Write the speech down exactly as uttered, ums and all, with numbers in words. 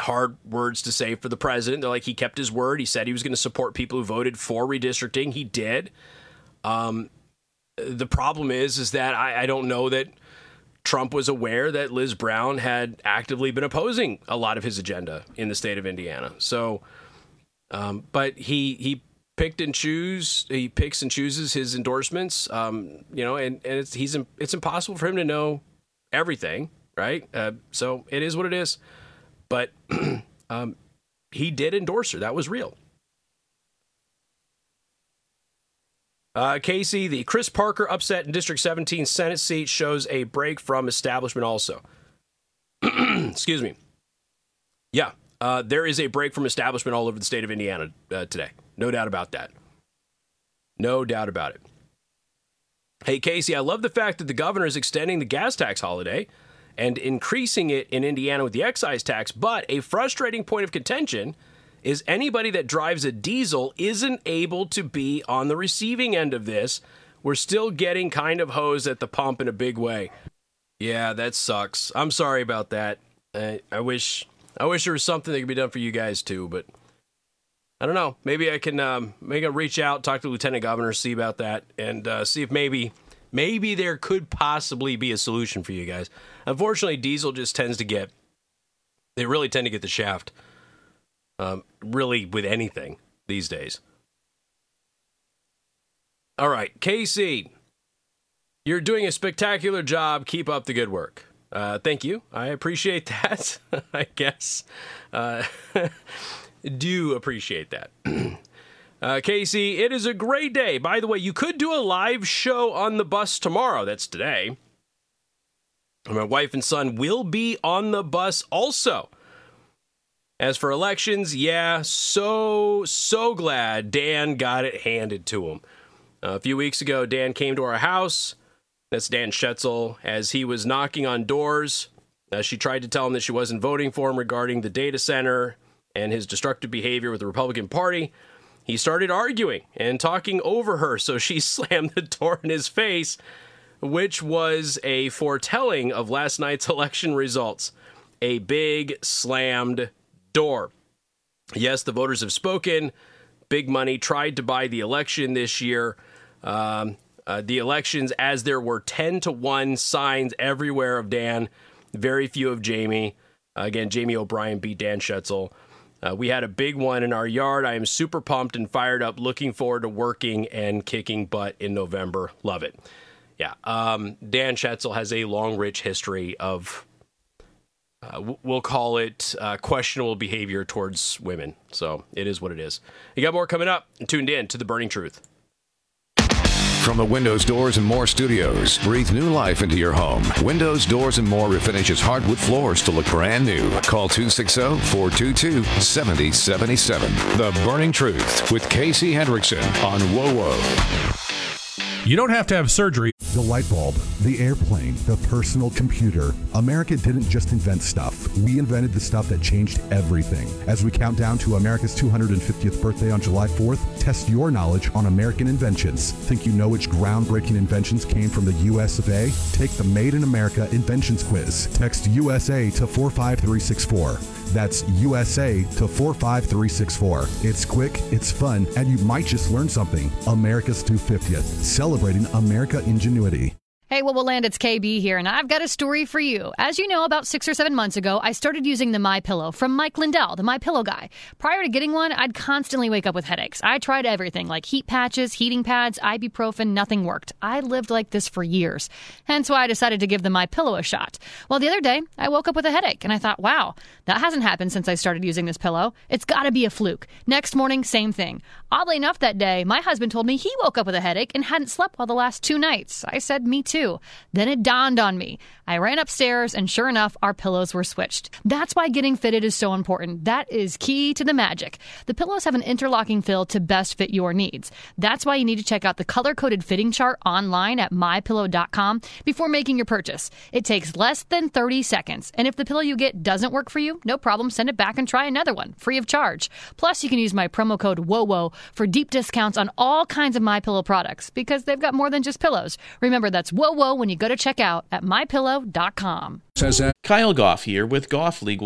hard words to say for the president. They're like, he kept his word. He said he was going to support people who voted for redistricting. He did. Um, the problem is, is that I, I don't know that Trump was aware that Liz Brown had actively been opposing a lot of his agenda in the state of Indiana. So, um, but he he picked and choose. He picks and chooses his endorsements. Um, you know, and and it's he's it's impossible for him to know everything, right? Uh, so it is what it is. But um, he did endorse her. That was real. Uh, Casey, the Chris Parker upset in District seventeen Senate seat shows a break from establishment also. Excuse me. Yeah, uh, there is a break from establishment all over the state of Indiana uh, today. No doubt about that. No doubt about it. Hey, Casey, I love the fact that the governor is extending the gas tax holiday and increasing it in Indiana with the excise tax, but a frustrating point of contention is anybody that drives a diesel isn't able to be on the receiving end of this. We're still getting kind of hosed at the pump in a big way. Yeah, that sucks. I'm sorry about that. I, I wish I wish there was something that could be done for you guys too, but I don't know. Maybe I can um, maybe I'll reach out, talk to the Lieutenant Governor, see about that, and uh, see if maybe maybe there could possibly be a solution for you guys. Unfortunately, diesel just tends to get, they really tend to get the shaft. Um, really with anything these days. All right, K C, you're doing a spectacular job. Keep up the good work. Uh, thank you. I appreciate that. I guess. Uh, do appreciate that. uh, Casey, it is a great day. By the way, you could do a live show on the bus tomorrow. That's today. My wife and son will be on the bus also. As for elections, yeah, so, so glad Dan got it handed to him. Uh, a few weeks ago, Dan came to our house. That's Dan Schetzel. As he was knocking on doors, uh, she tried to tell him that she wasn't voting for him regarding the data center and his destructive behavior with the Republican Party. He started arguing and talking over her, so she slammed the door in his face, which was a foretelling of last night's election results. A big slammed door. Yes, the voters have spoken. Big money tried to buy the election this year. Um, uh, the elections, as there were ten to one signs everywhere of Dan, very few of Jamie. Uh, again, Jamie O'Brien beat Dan Schetzel. Uh, we had a big one in our yard. I am super pumped and fired up, looking forward to working and kicking butt in November. Love it. Yeah, um, Dan Schetzel has a long, rich history of Uh, we'll call it uh, questionable behavior towards women. So it is what it is. You got more coming up. Tuned in to The Burning Truth. From the Windows, Doors, and More studios, breathe new life into your home. Windows, Doors, and More refinishes hardwood floors to look brand new. Call two six zero, four two two, seven zero seven seven. The Burning Truth with Casey Hendrickson on W O W O. You don't have to have surgery. The light bulb, the airplane, the personal computer. America didn't just invent stuff. We invented the stuff that changed everything. As we count down to America's two hundred fiftieth birthday on July fourth, test your knowledge on American inventions. Think you know which groundbreaking inventions came from the U S of A? Take the Made in America Inventions Quiz. Text U S A to four five three six four. That's U S A to four five three six four. It's quick, it's fun, and you might just learn something. America's two hundred fiftieth, celebrating America ingenuity. Hey, what will land? It's K B here, and I've got a story for you. As you know, about six or seven months ago, I started using the MyPillow from Mike Lindell, the MyPillow guy. Prior to getting one, I'd constantly wake up with headaches. I tried everything, like heat patches, heating pads, ibuprofen, nothing worked. I lived like this for years. Hence why I decided to give the MyPillow a shot. Well, the other day, I woke up with a headache, and I thought, wow, that hasn't happened since I started using this pillow. It's got to be a fluke. Next morning, same thing. Oddly enough, that day, my husband told me he woke up with a headache and hadn't slept well the last two nights. I said, me too. Then it dawned on me. I ran upstairs, and sure enough, our pillows were switched. That's why getting fitted is so important. That is key to the magic. The pillows have an interlocking fill to best fit your needs. That's why you need to check out the color-coded fitting chart online at my pillow dot com before making your purchase. It takes less than thirty seconds, and if the pillow you get doesn't work for you, no problem, send it back and try another one, free of charge. Plus, you can use my promo code W O W O for deep discounts on all kinds of MyPillow products, because they've got more than just pillows. Remember, that's W O W O when you go to check out at my pillow dot com. Kyle Goff here with Goff Legal